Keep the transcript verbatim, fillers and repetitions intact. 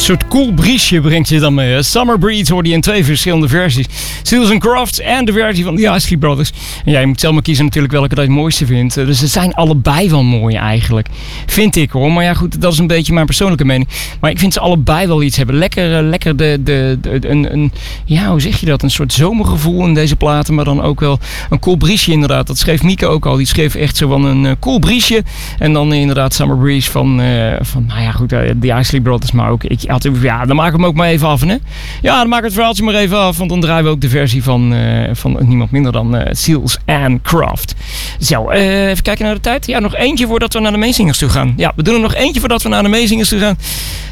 soort cool briesje brengt je dan mee. Summer Breeze hoorde je in twee verschillende versies. Seals and Crofts en de versie van de Isley Brothers. En jij moet zelf maar kiezen natuurlijk welke dat je het mooiste vindt. Dus ze zijn allebei wel mooi eigenlijk. Vind ik hoor. Maar ja goed, dat is een beetje mijn persoonlijke mening. Maar ik vind ze allebei wel iets hebben. Lekker, uh, lekker de, de, de, een, een, ja hoe zeg je dat? Een soort zomergevoel in deze platen. Maar dan ook wel een cool briesje inderdaad. Dat schreef Mieke ook al. Die schreef echt zo van een uh, cool briesje. En dan uh, inderdaad Summer Breeze van, uh, van nou ja goed, de uh, Isley Brothers. Maar ook, ik had, ja dan maken we hem ook maar even af hè. Ja dan maken we het verhaaltje maar even af. Want dan draaien we ook de versie van, uh, van niemand minder dan uh, Seals and Croft. Zo, uh, even kijken naar de tijd. Ja, nog eentje voordat we naar de meezingers toe gaan. Ja, we doen er nog eentje voordat we naar de meezingers toe gaan.